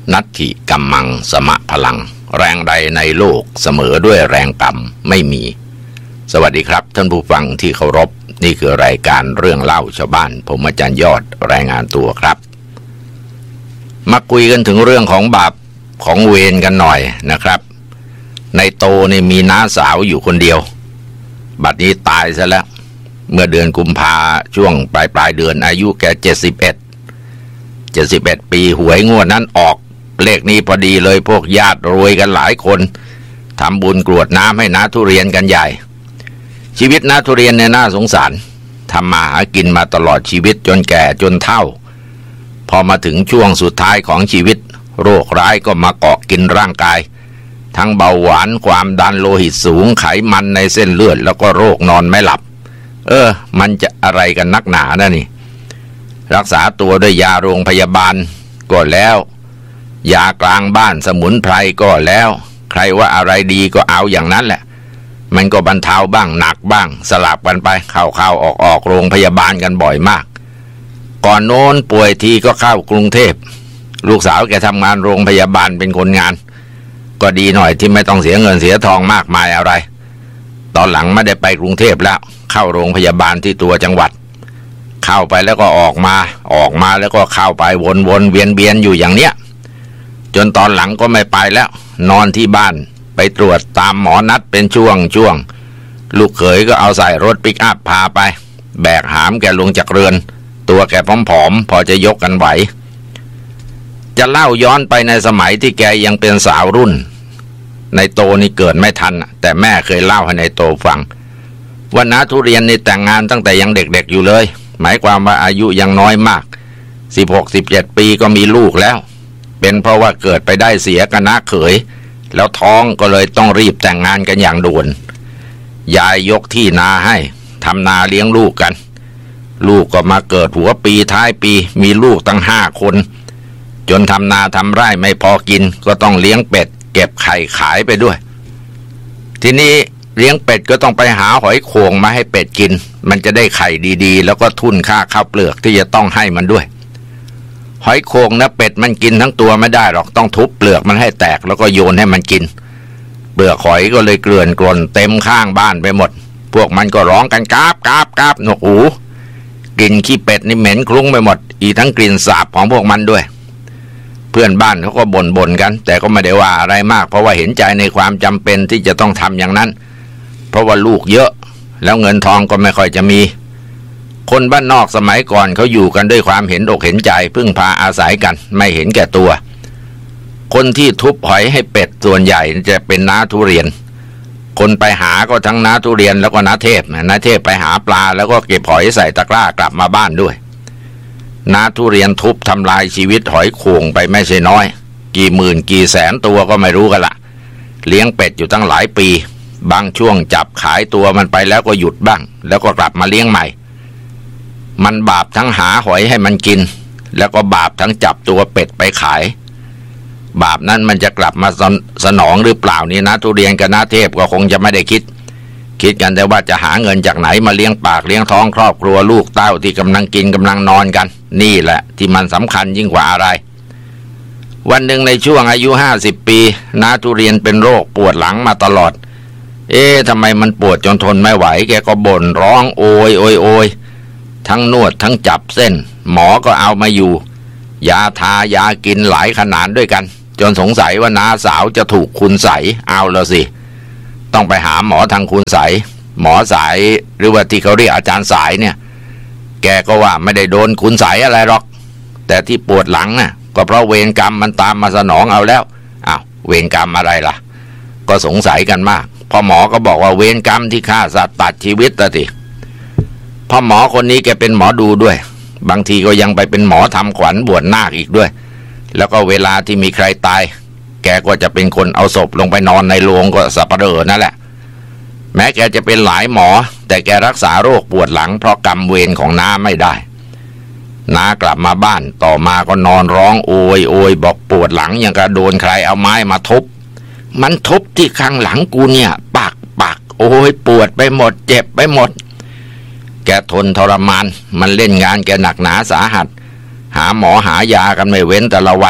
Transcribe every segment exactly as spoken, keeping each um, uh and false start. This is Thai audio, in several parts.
นัตถิกัมมังสมะพลังแรงใดในโลกเสมอด้วยแรงกรรมไม่มีสวัสดีครับท่านผู้ฟังที่เคารพนี่คือรายการเรื่องเล่าชาวบ้านผมอาจารย์ยอดรายงานตัวครับมาคุยกันถึงเรื่องของบาปของเวรกันหน่อยนะครับในโตนี่มีน้าสาวอยู่คนเดียวบัดนี้ตายซะแล้วเมื่อเดือนกุมภาช่วงปลายปลายเดือนอายุแกเจ็ดสิบเอ็ดเจ็ดสิบเอ็ดปีหวยงวดนั้นออกเลขนี้พอดีเลยพวกญาติรวยกันหลายคนทำบุญกรวดน้ำให้น้าทุเรียนกันใหญ่ชีวิตน้าทุเรียนเนี่ยน่าสงสารทำมาหากินมาตลอดชีวิตจนแก่จนเฒ่าพอมาถึงช่วงสุดท้ายของชีวิตโรคร้ายก็มาเกาะกินร่างกายทั้งเบาหวานความดันโลหิตสูงไขมันในเส้นเลือดแล้วก็โรคนอนไม่หลับเออมันจะอะไรกันนักหนานะนี่รักษาตัวด้วยยาโรงพยาบาลก็แล้วยากลางบ้านสมุนไพรก็แล้วใครว่าอะไรดีก็เอาอย่างนั้นแหละมันก็บรรเทาบ้างหนักบ้างสลับกันไปเข้าๆออกๆโรงพยาบาลกันบ่อยมากก่อนโน้นป่วยทีก็เข้ากรุงเทพลูกสาวแกทำงานโรงพยาบาลเป็นคนงานก็ดีหน่อยที่ไม่ต้องเสียเงินเสียทองมากมายอะไรตอนหลังไม่ได้ไปกรุงเทพแล้วเข้าโรงพยาบาลที่ตัวจังหวัดเข้าไปแล้วก็ออกมาออกมาแล้วก็เข้าไปวนๆเวียนๆอยู่อย่างเนี้ยจนตอนหลังก็ไม่ไปแล้วนอนที่บ้านไปตรวจตามหมอนัดเป็นช่วงช่วงลูกเขยก็เอาใส่รถปิกอัพพาไปแบกหามแกลงจากเรือนตัวแกผอมๆพอจะยกกันไหวจะเล่าย้อนไปในสมัยที่แกยังเป็นสาวรุ่นในโตนี่เกิดไม่ทันแต่แม่เคยเล่าให้ในโตฟังว่าน้าทุเรียนนี่แต่งงานตั้งแต่ยังเด็กๆอยู่เลยหมายความว่าอายุยังน้อยมาก สิบหก สิบเจ็ด ปีก็มีลูกแล้วเป็นเพราะว่าเกิดไปได้เสียกับน้าเขยแล้วท้องก็เลยต้องรีบแต่งงานกันอย่างด่วนยายยกที่นาให้ทำนาเลี้ยงลูกกันลูกก็มาเกิดหัวปีท้ายปีมีลูกตั้งห้าคนจนทำนาทำไร่ไม่พอกินก็ต้องเลี้ยงเป็ดเก็บไข่ขายไปด้วยทีนี้เลี้ยงเป็ดก็ต้องไปหาหอยโข่งมาให้เป็ดกินมันจะได้ไข่ดีๆแล้วก็ทุนค่าข้าวเปลือกที่จะต้องให้มันด้วยหอยโข่งนะเป็ดมันกินทั้งตัวไม่ได้หรอกต้องทุบเปลือกมันให้แตกแล้วก็โยนให้มันกินเปลือกหอยก็เลยเกลื่อนกลนเต็มข้างบ้านไปหมดพวกมันก็ร้องกันกราบกราบกราบหนวกหูกลิ่นขี้เป็ดนี่เหม็นคลุ้งไปหมดอีกทั้งกลิ่นสาบของพวกมันด้วยเพื่อนบ้านเขาก็บ่นบ่นกันแต่ก็ไม่ได้ว่าอะไรมากเพราะว่าเห็นใจในความจำเป็นที่จะต้องทำอย่างนั้นเพราะว่าลูกเยอะแล้วเงินทองก็ไม่ค่อยจะมีคนบ้านนอกสมัยก่อนเขาอยู่กันด้วยความเห็นอกเห็นใจพึ่งพาอาศัยกันไม่เห็นแก่ตัวคนที่ทุบหอยให้เป็ดส่วนใหญ่จะเป็นน้าทุเรียนคนไปหาก็ทั้งน้าทุเรียนแล้วก็น้าเทพน้าเทพไปหาปลาแล้วก็เก็บหอยใส่ตะกร้ากลับมาบ้านด้วยน้าทุเรียนทุบทำลายชีวิตหอยโข่งไปไม่ใช่น้อยกี่หมื่นกี่แสนตัวก็ไม่รู้กันละเลี้ยงเป็ดอยู่ตั้งหลายปีบางช่วงจับขายตัวมันไปแล้วก็หยุดบ้างแล้วก็กลับมาเลี้ยงใหม่มันบาปทั้งหาหอยให้มันกินแล้วก็บาปทั้งจับตัวเป็ดไปขายบาปนั้นมันจะกลับมาสนองหรือเปล่านี่นะทุเรียนกับน้าเทพก็คงจะไม่ได้คิดคิดกันแต่ว่าจะหาเงินจากไหนมาเลี้ยงปากเลี้ยงท้องครอบครัวลูกเต้าที่กำลังกินกำลังนอนกันนี่แหละที่มันสำคัญยิ่งกว่าอะไรวันหนึ่งในช่วงอายุห้าสิบปีน้าทุเรียนเป็นโรคปวดหลังมาตลอดเอ๊ะทำไมมันปวดจนทนไม่ไหวแกก็บ่นร้องโอยโอยโอยทั้งนวดทั้งจับเส้นหมอก็เอามาอยู่ยาทายากินหลายขนาดด้วยกันจนสงสัยว่าน้าสาวจะถูกคุณไสเอาแล้วสิต้องไปหาหมอทางคุณไสหมอสายหรือว่าที่เขาเรียกอาจารย์สายเนี่ยแกก็ว่าไม่ได้โดนคุณไสอะไรหรอกแต่ที่ปวดหลังน่ะก็เพราะเวรกรรมมันตามมาสนองเอาแล้วอ้าวเวรกรรมอะไรล่ะก็สงสัยกันมากพอหมอก็บอกว่าเวรกรรมที่ฆ่าสัตว์ตัดชีวิตตะทีพอหมอคนนี้แกเป็นหมอดูด้วยบางทีก็ยังไปเป็นหมอทำขวัญบวชนาคอีกด้วยแล้วก็เวลาที่มีใครตายแกก็จะเป็นคนเอาศพลงไปนอนในโลงก็สับปะเหร่อนั่นแหละแม้แกจะเป็นหลายหมอแต่แกรักษาโรคปวดหลังเพราะกรรมเวรของน้าไม่ได้น้ากลับมาบ้านต่อมาก็นอนร้องโอยโอยบอกปวดหลังอย่างกระโดนใครเอาไม้มาทุบมันทุบที่ข้างหลังกูเนี่ยปักปักโอ้ยปวดไปหมดเจ็บไปหมดแกทนทรมานมันเล่นงานแกหนักหนาสาหัสหาหมอหายากันไม่เว้นแต่ละวัน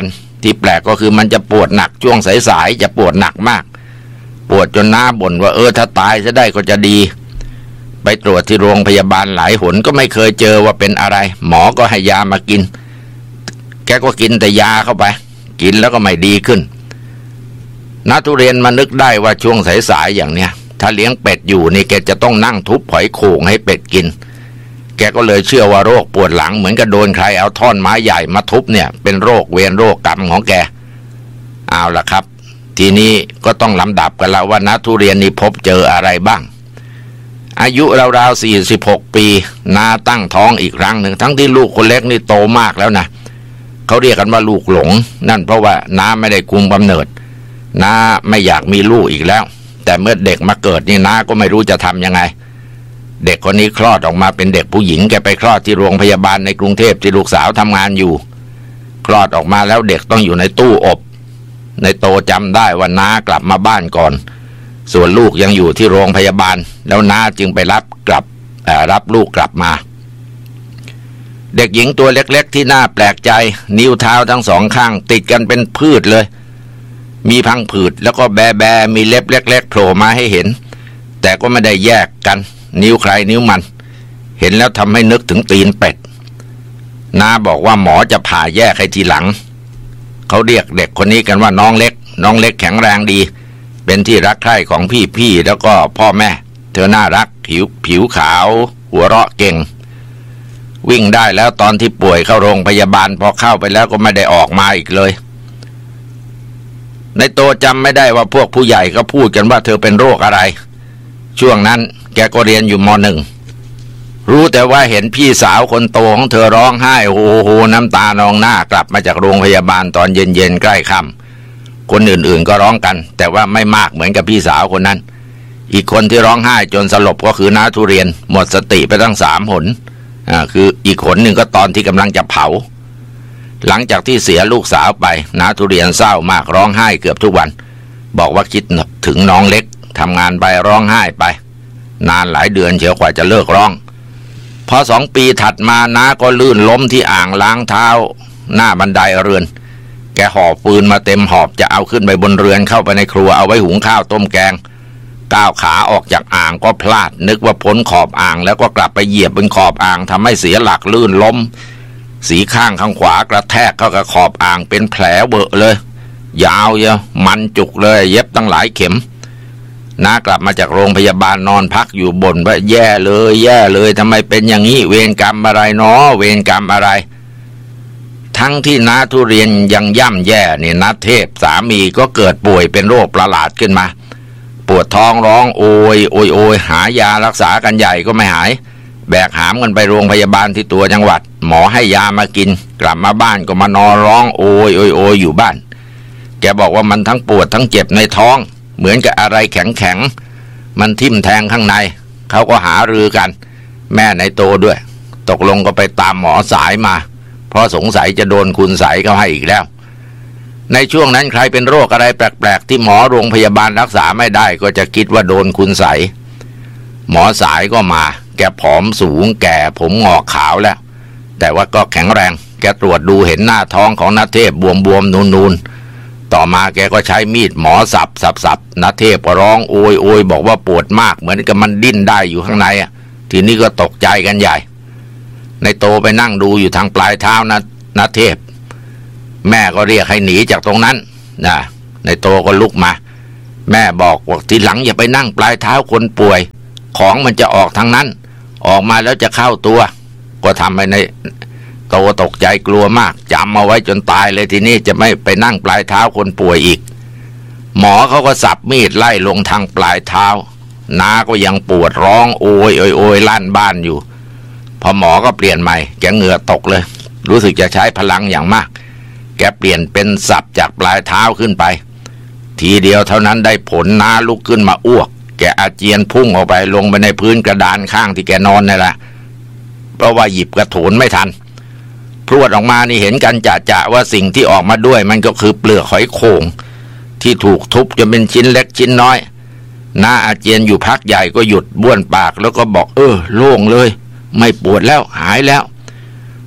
ที่แปลกก็คือมันจะปวดหนักช่วงสายๆจะปวดหนักมากปวดจนน้าบ่นว่าเออถ้าตายจะได้ก็จะดีไปตรวจที่โรงพยาบาลหลายหนก็ไม่เคยเจอว่าเป็นอะไรหมอก็ให้ยามากินแกก็กินแต่ยาเข้าไปกินแล้วก็ไม่ดีขึ้นน้าทุเรียนมานึกได้ว่าช่วงสายๆอย่างเนี้ยถ้าเลี้ยงเป็ดอยู่นี่แกจะต้องนั่งทุบหอยโข่งให้เป็ดกินแกก็เลยเชื่อว่าโรคปวดหลังเหมือนกับโดนใครเอาท่อนไม้ใหญ่มาทุบเนี่ยเป็นโรคเวรโรคกรรมของแกเอาล่ะครับทีนี้ก็ต้องลำดับกันแล้วว่าน้าทุเรียนนี่พบเจออะไรบ้างอายุราวๆสี่สิบหกปีน้าตั้งท้องอีกครั้งหนึ่งทั้งที่ลูกคนเล็กนี่โตมากแล้วนะเขาเรียกกันว่าลูกหลงนั่นเพราะว่าน้าไม่ได้คุมกำเนิดน้าไม่อยากมีลูกอีกแล้วแต่เมื่อเด็กมาเกิดนี่น้าก็ไม่รู้จะทำยังไงเด็กคนนี้คลอดออกมาเป็นเด็กผู้หญิงแกไปคลอดที่โรงพยาบาลในกรุงเทพที่ลูกสาวทำงานอยู่คลอดออกมาแล้วเด็กต้องอยู่ในตู้อบในโตจำได้ว่าน้ากลับมาบ้านก่อนส่วนลูกยังอยู่ที่โรงพยาบาลแล้วน้าจึงไปรับกลับรับลูกกลับมาเด็กหญิงตัวเล็กๆที่น่าแปลกใจนิ้วเท้าทั้งสองข้างติดกันเป็นพืชเลยมีพังผืดแล้วก็แบแบมีเล็บเล็กๆโผล่มาให้เห็นแต่ก็ไม่ได้แยกกันนิ้วใครนิ้วมันเห็นแล้วทำให้นึกถึงตีนเป็ดน้าบอกว่าหมอจะผ่าแยกให้ทีหลังเขาเรียกเด็กคนนี้กันว่าน้องเล็กน้องเล็กแข็งแรงดีเป็นที่รักใคร่ของพี่ๆแล้วก็พ่อแม่เธอน่ารักผิวผิวขาวหัวเราะเก่งวิ่งได้แล้วตอนที่ป่วยเข้าโรงพยาบาลพอเข้าไปแล้วก็ไม่ได้ออกมาอีกเลยในโตจำไม่ได้ว่าพวกผู้ใหญ่ก็พูดกันว่าเธอเป็นโรคอะไรช่วงนั้นแกก็เรียนอยู่ม.หนึ่ง รู้แต่ว่าเห็นพี่สาวคนโตของเธอร้องไห้โฮโฮน้ำตานองหน้ากลับมาจากโรงพยาบาลตอนเย็นๆใกล้ค่ำคนอื่นๆก็ร้องกันแต่ว่าไม่มากเหมือนกับพี่สาวคนนั้นอีกคนที่ร้องไห้จนสลบก็คือน้าทุเรียนหมดสติไปตั้งสามหนอ่าคืออีกหนหนึ่งก็ตอนที่กำลังจะเผาหลังจากที่เสียลูกสาวไปน้าทุเรียนเศร้ามากร้องไห้เกือบทุกวันบอกว่าคิดถึงน้องเล็กทำงานไปร้องไห้ไปนานหลายเดือนเชียวกว่าจะเลิกร้องพอสองปีถัดมาน้าก็ลื่นล้มที่อ่างล้างเท้าหน้าบันไดเรือนแกหอบปืนมาเต็มหอบจะเอาขึ้นไปบนเรือนเข้าไปในครัวเอาไว้หุงข้าวต้มแกงก้าวขาออกจากอ่างก็พลาดนึกว่าพ้นขอบอ่างแล้วก็กลับไปเหยียบบนขอบอ่างทำให้เสียหลักลื่นล้มสีข้างข้างขวากระแทกเข้ากับขอบอ่างเป็นแผลเบอะเลยยาวเยอะมันจุกเลยเย็บตั้งหลายเข็มน้ากลับมาจากโรงพยาบาลนอนพักอยู่บ่นว่าแย่เลยแย่เลยทำไมเป็นอย่างนี้เวรกรรมอะไรเนาะเวรกรรมอะไรทั้งที่น้าทุเรียนยังย่ำแย่เนี่ยน้าเทพสามีก็เกิดป่วยเป็นโรคประหลาดขึ้นมาปวดท้องร้องโอยโอยโอยหายารักษากันใหญ่ก็ไม่หายแบกหามกันไปโรงพยาบาลที่ตัวจังหวัดหมอให้ยามากินกลับมาบ้านก็มานอนร้องโอยโอยโอยอยู่บ้านแกบอกว่ามันทั้งปวดทั้งเจ็บในท้องเหมือนกับอะไรแข็งแข็งมันทิ่มแทงข้างในเขาก็หารือกันแม่ในโตด้วยตกลงก็ไปตามหมอสายมาเพราะสงสัยจะโดนคุณใสเขาให้อีกแล้วในช่วงนั้นใครเป็นโรคอะไรแปลกๆที่หมอโรงพยาบาลรักษาไม่ได้ก็จะคิดว่าโดนคุณใสหมอสายก็มาแกผอมสูงแก่ผมงอกขาวแล้วแต่ว่าก็แข็งแรงแกตรวจดูเห็นหน้าท้องของนาเทพบวมๆนูนๆต่อมาแกก็ใช้มีดหมอสับสับสับนาเทพก็ร้องโอยโอยบอกว่าปวดมากเหมือนกับมันดิ้นได้อยู่ข้างในอ่ะทีนี้ก็ตกใจกันใหญ่ในโตไปนั่งดูอยู่ทางปลายเท้านะนาเทพแม่ก็เรียกให้หนีจากตรงนั้นนะในโตก็ลุกมาแม่บอกว่าทีหลังอย่าไปนั่งปลายเท้าคนป่วยของมันจะออกทางนั้นออกมาแล้วจะเข้าตัวก็ทำให้ในโตตกใจกลัวมากจำเอาไว้จนตายเลยทีนี้จะไม่ไปนั่งปลายเท้าคนป่วยอีกหมอเขาก็สับมีดไล่ลงทางปลายเท้าน้าก็ยังปวดร้องโอยโอยโอยลั่นบ้านอยู่พอหมอก็เปลี่ยนใหม่แกเหงื่อตกเลยรู้สึกจะใช้พลังอย่างมากแกเปลี่ยนเป็นสับจากปลายเท้าขึ้นไปทีเดียวเท่านั้นได้ผลน้าลุกขึ้นมาอ้วกแกอาเจียนพุ่งออกไปลงไปในพื้นกระดานข้างที่แกนอนนี่แหละเพราะว่าหยิบกระโถนไม่ทันพรวดออกมานี่เห็นกันจะจะว่าสิ่งที่ออกมาด้วยมันก็คือเปลือกหอยโข่งที่ถูกทุบจนเป็นชิ้นเล็กชิ้นน้อยน้าอาเจียนอยู่พักใหญ่ก็หยุดบ้วนปากแล้วก็บอกเออโล่งเลยไม่ปวดแล้วหายแล้ว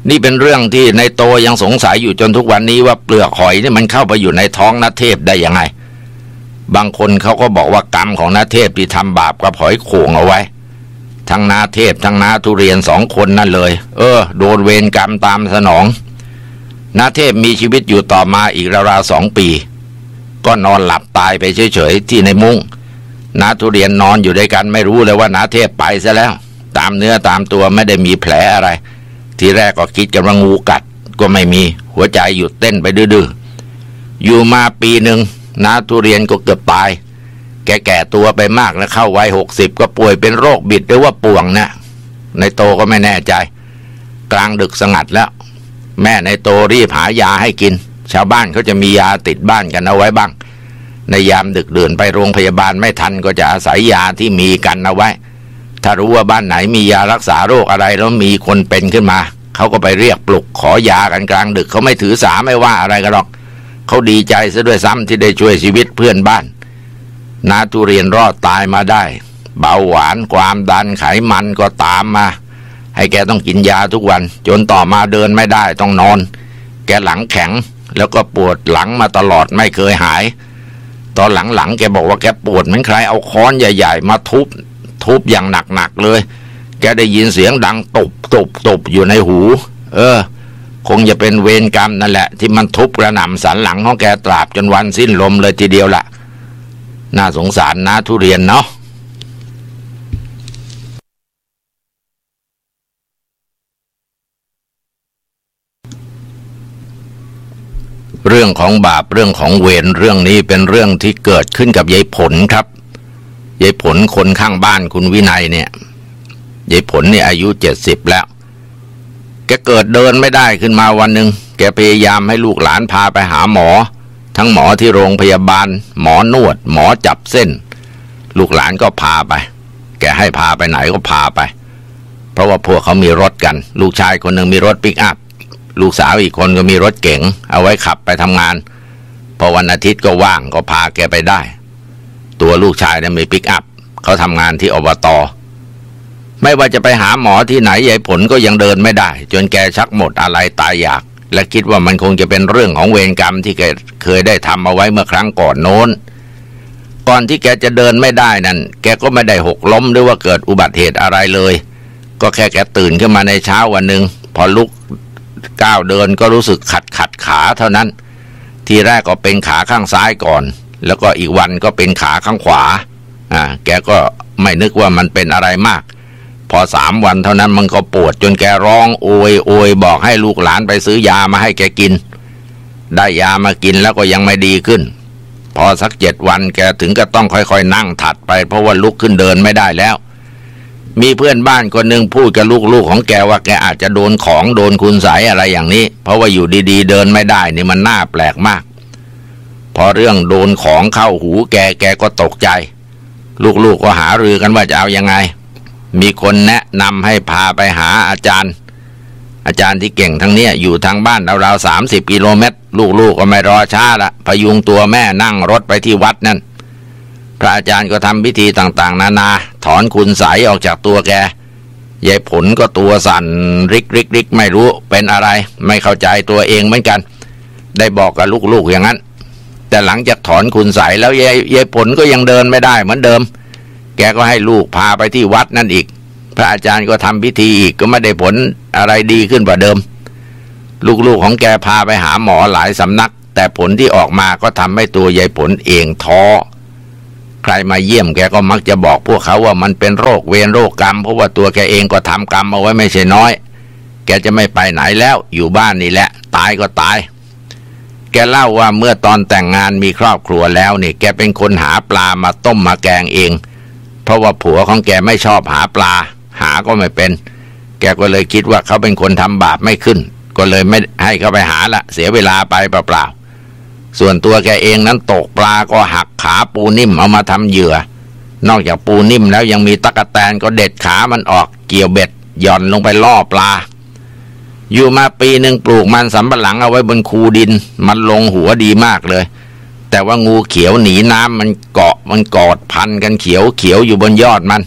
นี่เป็นเรื่องที่ในโตยังสงสัยอยู่จนทุกวันนี้ว่าเปลือกหอยนี่มันเข้าไปอยู่ในท้องณเทพได้ยังไงบางคนเขาก็บอกว่ากรรมของณเทพที่ทำบาปกับหอยโข่งเอาไว้ทั้งณเทพทั้งณทุเรียนสองคนนั่นเลยเออโดนเวรกรรมตามสนองณเทพมีชีวิตอยู่ต่อมาอีกราวๆสองปีก็นอนหลับตายไปเฉยๆที่ในมุ้งณทุเรียนนอนอยู่ด้วยกันไม่รู้เลยว่าณเทพไปซะแล้วตามเนื้อตามตัวไม่ได้มีแผลอะไรทีแรกก็คิดกันว่างูกัดก็ไม่มีหัวใจหยุดเต้นไปดื้อๆอยู่มาปีหนึ่งณทุเรียนก็เกือบตายแกแก่ตัวไปมากแล้วเข้าวัยหกสิบก็ป่วยเป็นโรคบิดหรือว่าป่วงนะในโตก็ไม่แน่ใจกลางดึกสงัดแล้วแม่ในโตรีบหายาให้กินชาวบ้านเขาจะมียาติดบ้านกันเอาไว้บ้างในยามดึกดื่นไปโรงพยาบาลไม่ทันก็จะอาศัยยาที่มีกันเอาไว้ถ้ารู้ว่าบ้านไหนมียารักษาโรคอะไรแล้วมีคนเป็นขึ้นมาเขาก็ไปเรียกปลุกขอยากันกลางดึกเขาไม่ถือสาไม่ว่าอะไรกันหรอกเขาดีใจซะด้วยซ้ำที่ได้ช่วยชีวิตเพื่อนบ้านนาทุเรียนรอดตายมาได้เบาหวานความดันไขมันก็ตามมาให้แกต้องกินยาทุกวันจนต่อมาเดินไม่ได้ต้องนอนแกหลังแข็งแล้วก็ปวดหลังมาตลอดไม่เคยหายตอนหลังๆแกบอกว่าแกปวดเหมือนใครเอาค้อนใหญ่ๆมาทุบทุบอย่างหนักๆเลยแกได้ยินเสียงดังตุบตุบตุบอยู่ในหูเออคงจะเป็นเวรกรรมนั่นแหละที่มันทุบกระหน่ำสันหลังของแกตราบจนวันสิ้นลมเลยทีเดียวล่ะน่าสงสารนะทุเรียนเนาะเรื่องของบาปเรื่องของเวรเรื่องนี้เป็นเรื่องที่เกิดขึ้นกับยายผลครับยายผลคนข้างบ้านคุณวินัยเนี่ยยายผลเนี่ยอายุเจ็ดสิบแล้วแกเกิดเดินไม่ได้ขึ้นมาวันหนึ่งแกพยายามให้ลูกหลานพาไปหาหมอทั้งหมอที่โรงพยาบาลหมอนวดหมอจับเส้นลูกหลานก็พาไปแกให้พาไปไหนก็พาไปเพราะว่าพวกเขามีรถกันลูกชายคนหนึ่งมีรถปิกอัพลูกสาวอีกคนก็มีรถเก๋งเอาไว้ขับไปทำงานพอวันอาทิตย์ก็ว่างก็พาแกไปได้ตัวลูกชายเนี่ยมีปิกอัพเขาทำงานที่อบต.ไม่ว่าจะไปหาหมอที่ไหนยายผลก็ยังเดินไม่ได้จนแกชักหมดอะไรตายอยากและคิดว่ามันคงจะเป็นเรื่องของเวรกรรมที่แกเคยได้ทำเอาไว้เมื่อครั้งก่อนโน้นก่อนที่แกจะเดินไม่ได้นั่นแกก็ไม่ได้หกล้มหรือว่าเกิดอุบัติเหตุอะไรเลยก็แค่แกตื่นขึ้นมาในเช้าวันหนึ่งพอลุกก้าวเดินก็รู้สึกขัดขัดขาเท่านั้นทีแรกก็เป็นขาข้างซ้ายก่อนแล้วก็อีกวันก็เป็นขาข้างขวาอ่าแกก็ไม่นึกว่ามันเป็นอะไรมากพอสามวันเท่านั้นมันก็ปวดจนแกร้องโอยโอยบอกให้ลูกหลานไปซื้อยามาให้แกกินได้ยามากินแล้วก็ยังไม่ดีขึ้นพอสักเจ็ดวันแกถึงก็ต้องค่อยๆนั่งถัดไปเพราะว่าลุกขึ้นเดินไม่ได้แล้วมีเพื่อนบ้านคนหนึ่งพูดกับลูกๆของแกว่าแกอาจจะโดนของโดนคุณไสยอะไรอย่างนี้เพราะว่าอยู่ดีๆเดินไม่ได้นี่มันน่าแปลกมากพอเรื่องโดนของเข้าหูแกแกก็ตกใจลูกๆก็หารือกันว่าจะเอายังไงมีคนแนะนำให้พาไปหาอาจารย์อาจารย์ที่เก่งทั้งเนี้ยอยู่ทางบ้านราวๆสามสิบกิโลเมตรลูกๆก็ไม่รอช้าละพยุงตัวแม่นั่งรถไปที่วัดนั่นพระอาจารย์ก็ทำพิธีต่างๆนานาถอนคุณไสยออกจากตัวแกยายผลก็ตัวสั่นริกริกริกไม่รู้เป็นอะไรไม่เข้าใจตัวเองเหมือนกันได้บอกกับลูกๆอย่างนั้นแต่หลังจากถอนคุณไสยแล้วยายยายผลก็ยังเดินไม่ได้เหมือนเดิมแกก็ให้ลูกพาไปที่วัดนั่นอีกพระอาจารย์ก็ทำพิธีอีกก็ไม่ได้ผลอะไรดีขึ้นกว่าเดิมลูกๆของแกพาไปหาหมอหลายสำนักแต่ผลที่ออกมาก็ทำให้ตัวยายผลเองท้อใครมาเยี่ยมแกก็มักจะบอกพวกเขาว่ามันเป็นโรคเวรโรคกรรมเพราะว่าตัวแกเองก็ทำกรรมเอาไว้ไม่ใช่น้อยแกจะไม่ไปไหนแล้วอยู่บ้านนี่แหละตายก็ตายแกเล่าว่าเมื่อตอนแต่งงานมีครอบครัวแล้วนี่แกเป็นคนหาปลามาต้มมาแกงเองเพราะว่าผัวของแกไม่ชอบหาปลาหาก็ไม่เป็นแกก็เลยคิดว่าเขาเป็นคนทำบาปไม่ขึ้นก็เลยไม่ให้เขาไปหาละเสียเวลาไปเปล่าๆส่วนตัวแกเองนั้นตกปลาก็หักขาปูนิ่มเอามาทำเหยื่อนอกจากปูนิ่มแล้วยังมีตั๊กแตนก็เด็ดขามันออกเกี่ยวเบ็ดหย่อนลงไปล่อปลาอยู่มาปีหนึ่งปลูกมันสำปะหลังเอาไว้บนคูดินมันลงหัวดีมากเลยแต่ว่างูเขียวหนีน้ำมันเกาะมันกอดพันกันเขียวเขียวอยู่บนยอดมัน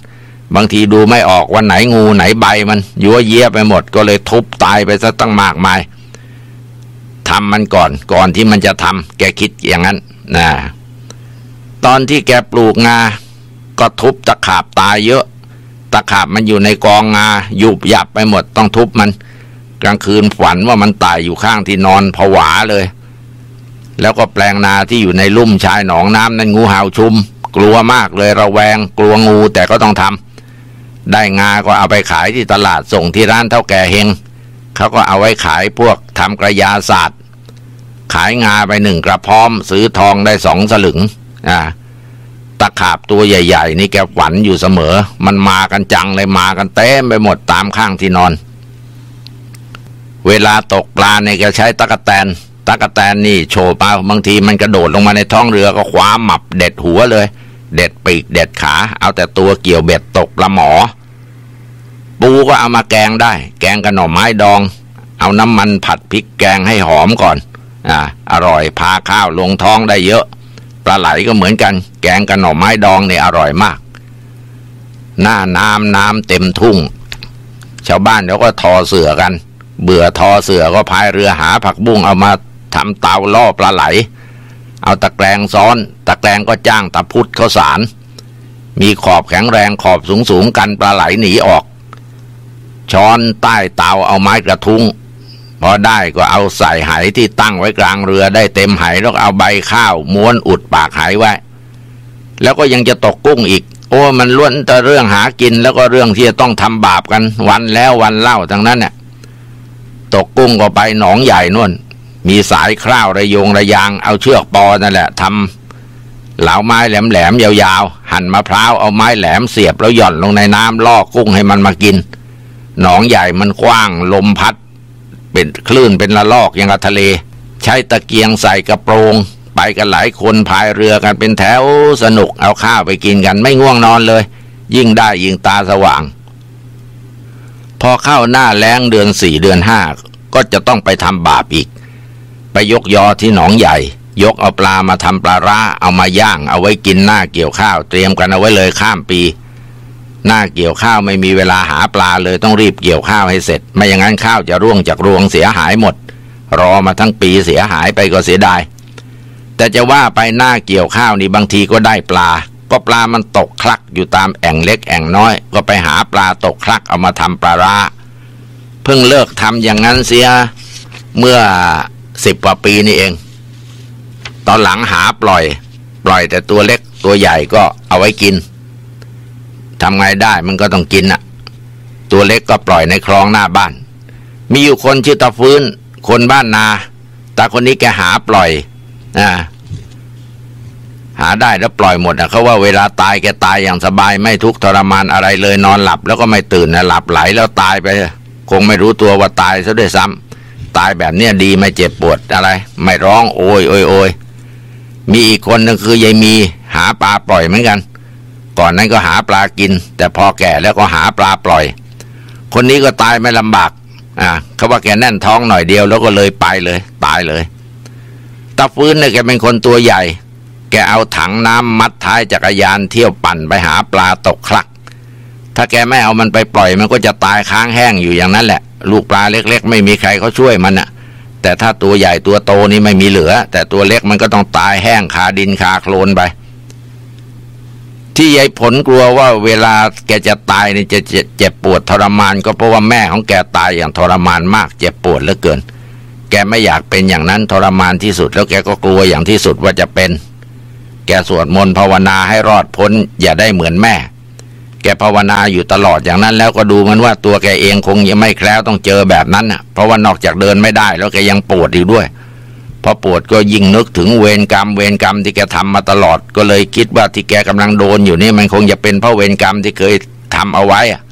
บางทีดูไม่ออกวันไหนงูไหนใบมันยั่วเยี่ยไปหมดก็เลยทุบตายไปซะตั้งมากมายทำมันก่อนก่อนที่มันจะทำแกคิดอย่างนั้นนะตอนที่แกปลูกงาก็ทุบตะขาบตายเยอะตะขาบมันอยู่ในกองงายุบยับไปหมดต้องทุบมันกลางคืนฝันว่ามันตายอยู่ข้างที่นอนผวาเลยแล้วก็แปลงนาที่อยู่ในลุ่มชายหนองน้ำนั้นงูเห่าชุมกลัวมากเลยระแวงกลัวงูแต่ก็ต้องทำได้งาก็เอาไปขายที่ตลาดส่งที่ร้านเท่าแก่เฮงเขาก็เอาไว้ขายพวกทำกระยาศาสตร์ขายงาไปหนึ่งกระพร้อมซื้อทองได้สองสลึงอ่าตะขาบตัวใหญ่ๆนี่แกฝันอยู่เสมอมันมากันจังเลยมากันเต็มไปหมดตามข้างที่นอนเวลาตกปลาเนี่ยแกใช้ตะกแตนตะกแตนนี่โฉบมาบางทีมันกระโดดลงมาในท้องเรือก็คว้าหมับเด็ดหัวเลยเด็ดปีกเด็ดขาเอาแต่ตัวเกี่ยวเบ็ดตกปลาหมอปูก็เอามาแกงได้แกงกับหน่อไม้ดองเอาน้ำมันผัดพริกแกงให้หอมก่อนอ่าอร่อยพาข้าวลงท้องได้เยอะปลาไหลก็เหมือนกันแกงกับหน่อไม้ดองเนี่ยอร่อยมากหน้าน้ำน้ำเต็มทุ่งชาวบ้านเขาก็ทอเสือกันเบื่อทอเสือก็พายเรือหาผักบุ้งเอามาทำเตาล่อปลาไหลเอาตะแกรงซ้อนตะแกรงก็จ้างตะพุดข้าวสารมีขอบแข็งแรงขอบสูงสูงกันปลาไหลหนีออกช้อนใต้เตาเอาไม้กระทุ้งพอได้ก็เอาใส่ไหที่ตั้งไว้กลางเรือได้เต็มไหแล้วเอาใบข้าวม้วนอุดปากไหไว้แล้วก็ยังจะตกกุ้งอีกโอ้มันล้วนแต่เรื่องหากินแล้วก็เรื่องที่จะต้องทำบาปกันวันแล้ววันเล่าทั้งนั้นเนี่ยตกกุ้งก็ไปหนองใหญ่นู่นมีสายคร่าวระยงระยางเอาเชือกปอนั่นแหละทำเหลาไม้แหลมๆยาวๆหั่นมะพร้าวเอาไม้แหลมเสียบแล้วหย่อนลงในน้ำล่อกุ้งให้มันมากินหนองใหญ่มันกว้างลมพัดเป็นคลื่นเป็นละลอกอย่างกับทะเลใช้ตะเกียงใส่กระโปรงไปกันหลายคนพายเรือกันเป็นแถวสนุกเอาข้าวไปกินกันไม่ง่วงนอนเลยยิ่งได้ยิ่งตาสว่างพอเข้าหน้าแล้งเดือนสี่เดือนห้าก็จะต้องไปทำบาปอีกไปยกยอที่หนองใหญ่ยกเอาปลามาทำปลาร้าเอามาย่างเอาไว้กินหน้าเกี่ยวข้าวเตรียมกันเอาไว้เลยข้ามปีหน้าเกี่ยวข้าวไม่มีเวลาหาปลาเลยต้องรีบเกี่ยวข้าวให้เสร็จไม่อย่างนั้นข้าวจะร่วงจากรวงเสียหายหมดรอมาทั้งปีเสียหายไปก็เสียดายแต่จะว่าไปหน้าเกี่ยวข้าวนี่บางทีก็ได้ปลาเพราะปลามันตกคลักอยู่ตามแอ่งเล็กแอ่งน้อยก็ไปหาปลาตกคลักเอามาทำปลาร้าเพิ่งเลิกทำอย่างนั้นเสียเมื่อสิบกว่าปีนี่เองตอนหลังหาปล่อยปล่อยแต่ตัวเล็กตัวใหญ่ก็เอาไว้กินทำไงได้มันก็ต้องกินน่ะตัวเล็กก็ปล่อยในคลองหน้าบ้านมีอยู่คนชื่อตาฟื้นคนบ้านนาแต่คนนี้แกหาปล่อยอ่าหาได้แล้วปล่อยหมดอ่ะเขาว่าเวลาตายแกตายอย่างสบายไม่ทุกข์ทรมานอะไรเลยนอนหลับแล้วก็ไม่ตื่นนะหลับไหลแล้วตายไปคงไม่รู้ตัวว่าตายซะด้วยซ้ำตายแบบเนี้ยดีไม่เจ็บปวดอะไรไม่ร้องโอยโอยโอยมีอีกคนนึงคือยายมีหาปลาปล่อยเหมือนกันก่อนนั้นก็หาปลากินแต่พอแก่แล้วก็หาปลาปล่อยคนนี้ก็ตายไม่ลำบากอ่าเขาว่าแกแน่นท้องหน่อยเดียวแล้วก็เลยไปเลยตายเลยตาฟื้นเนี่ยแกเป็นคนตัวใหญ่แกเอาถังน้ำมัดท้ายจักรยานเที่ยวปั่นไปหาปลาตกคลักถ้าแกไม่เอามันไปปล่อยมันก็จะตายค้างแห้งอยู่อย่างนั้นแหละลูกปลาเล็กๆไม่มีใครเขาช่วยมันน่ะแต่ถ้าตัวใหญ่ตัวโตนี่ไม่มีเหลือแต่ตัวเล็กมันก็ต้องตายแห้งคาดินคาโคลนไปที่ยายผลกลัวว่าเวลาแกจะตายนี่จะเจ็บปวดทรมานก็เพราะว่าแม่ของแกตายอย่างทรมานมากเจ็บปวดเหลือเกินแกไม่อยากเป็นอย่างนั้นทรมานที่สุดแล้วแกก็กลัวอย่างที่สุดว่าจะเป็นแกสวดมนต์ภาวนาให้รอดพ้นอย่าได้เหมือนแม่แกภาวนาอยู่ตลอดอย่างนั้นแล้วก็ดูมันว่าตัวแกเองคงยังไม่แคล้วต้องเจอแบบนั้นน่ะเพราะว่านอกจากเดินไม่ได้แล้วแกยังปวดอยู่ด้วยพอปวดก็ยิ่งนึกถึงเวรกรรมเวรกรรมที่แกทำมาตลอดก็เลยคิดว่าที่แกกำลังโดนอยู่นี่มันคงจะเป็นเพราะเวรกรรมที่เคยทำเอาไว้อะ